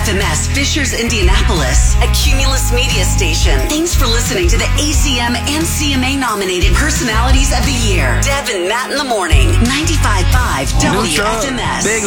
WFMS Fishers, Indianapolis, a Cumulus media station. Thanks for listening to the ACM and CMA nominated Personalities of the Year. Deb and Matt in the Morning. 95.5 WFMS. Big